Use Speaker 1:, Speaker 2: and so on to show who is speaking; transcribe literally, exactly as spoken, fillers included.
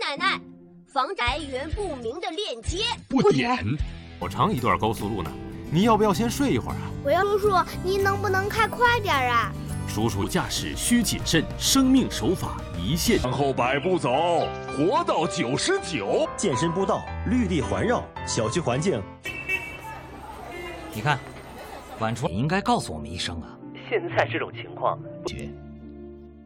Speaker 1: 奶奶，防止来源不明的链接。
Speaker 2: 不点，好长一段高速路呢，你要不要先睡一会儿啊？
Speaker 3: 我要叔叔，您能不能开快点啊？
Speaker 2: 叔叔驾驶需谨慎，生命守法一线。
Speaker 4: 往后百步走，活到九十九。
Speaker 5: 健身步道，绿地环绕，小区环境。
Speaker 6: 你看，晚出应该告诉我们一声啊。
Speaker 7: 现在这种情况，
Speaker 6: 绝。